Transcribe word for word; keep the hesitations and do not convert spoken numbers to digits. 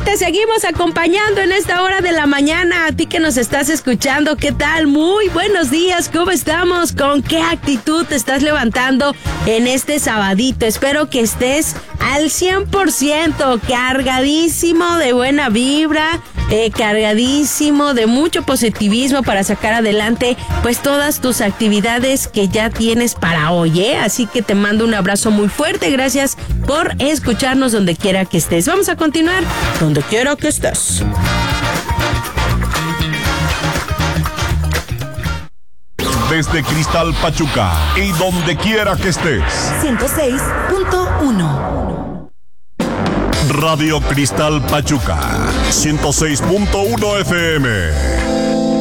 te seguimos acompañando en esta hora de la mañana. A ti que nos estás escuchando, ¿qué tal? Muy buenos días, ¿cómo estamos? ¿Con qué actitud te estás levantando en este sabadito? Espero que estés al cien por ciento, cargadísimo de buena vibra, eh, cargadísimo de mucho positivismo para sacar adelante pues todas tus actividades que ya tienes para hoy, ¿eh? Así que te mando un abrazo muy fuerte, gracias por escucharnos donde quiera que estés. Vamos a continuar donde quiera que estés. Desde Cristal Pachuca y donde quiera que estés. ciento seis punto uno. Radio Cristal Pachuca, ciento seis punto uno F M.